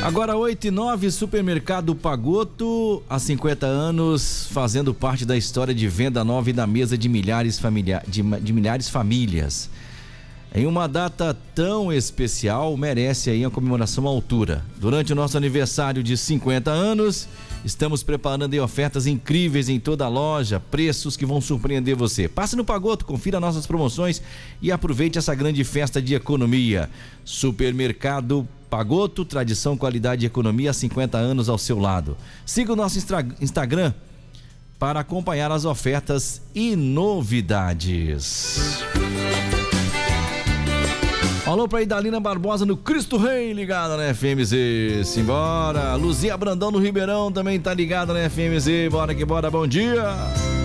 Agora 8h09, Supermercado Pagotto, há 50 anos, fazendo parte da história de venda nova e da mesa de milhares famílias. Em uma data tão especial, merece aí a comemoração à altura. Durante o nosso aniversário de 50 anos, estamos preparando aí ofertas incríveis em toda a loja, preços que vão surpreender você. Passe no Pagotto, confira nossas promoções e aproveite essa grande festa de economia. Supermercado Pagotto, tradição, qualidade e economia há 50 anos ao seu lado. Siga o nosso Instagram para acompanhar as ofertas e novidades. Alô pra Idalina Barbosa no Cristo Rei, ligada na FMZ. Simbora. Luzia Brandão no Ribeirão também tá ligada na FMZ. Bora que bora, bom dia.